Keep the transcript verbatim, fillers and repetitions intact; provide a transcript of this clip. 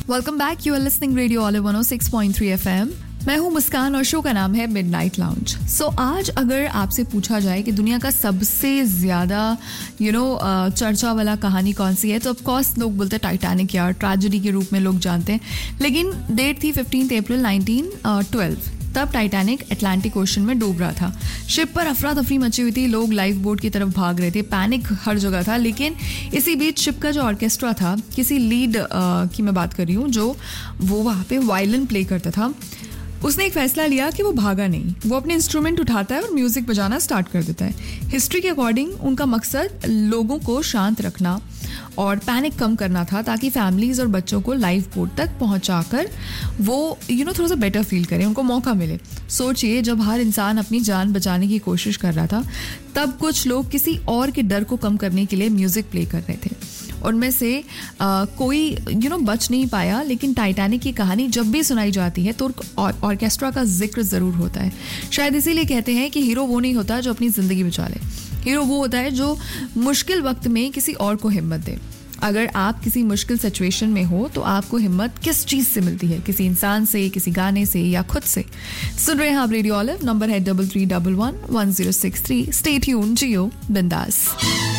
Welcome back, you are listening radio olive one O six point three FM. मैं हूं मुस्कान और show का नाम है मिडनाइट लाउंज। सो आज अगर आपसे पूछा जाए कि दुनिया का सबसे ज्यादा यू नो चर्चा वाला कहानी कौन सी है, तो ऑफ कोर्स लोग बोलते हैं टाइटैनिक, यार ट्रेजेडी के रूप में लोग जानते हैं। लेकिन डेट थी फिफ्टीन अप्रैल नाइनटीन ट्वेल्व। तब टाइटैनिक अटलांटिक ओशन में डूब रहा था। शिप पर अफरा तफरी मची हुई थी, लोग लाइफ बोट की तरफ भाग रहे थे, पैनिक हर जगह था। लेकिन इसी बीच शिप का जो ऑर्केस्ट्रा था, किसी लीड की मैं बात कर रही हूँ जो वो वहाँ पे वायलिन प्ले करता था, उसने एक फैसला लिया कि वो भागा नहीं। वो अपने इंस्ट्रूमेंट उठाता है और म्यूजिक बजाना स्टार्ट कर देता है। हिस्ट्री के अकॉर्डिंग उनका मकसद लोगों को शांत रखना और पैनिक कम करना था, ताकि फैमिलीज और बच्चों को लाइफ बोट तक पहुंचाकर वो यू नो थोड़ा सा बेटर फील करें, उनको मौका मिले। सोचिए, जब हर इंसान अपनी जान बचाने की कोशिश कर रहा था, तब कुछ लोग किसी और के डर को कम करने के लिए म्यूजिक प्ले कर रहे थे। उनमें से आ, कोई यू नो बच नहीं पाया। लेकिन टाइटैनिक की कहानी जब भी सुनाई जाती है तो ऑर्केस्ट्रा का जिक्र ज़रूर होता है। शायद इसीलिए कहते हैं कि हीरो वो नहीं होता जो अपनी ज़िंदगी बचा ले, हीरो वो होता है जो मुश्किल वक्त में किसी और को हिम्मत दे। अगर आप किसी मुश्किल सिचुएशन में हो तो आपको हिम्मत किस चीज़ से मिलती है? किसी इंसान से, किसी गाने से, या खुद से? सुन रहे हैं आप रेडियो ऑलिव, नंबर है double three double one one zero six three. Stay tune, जियो बिंदास।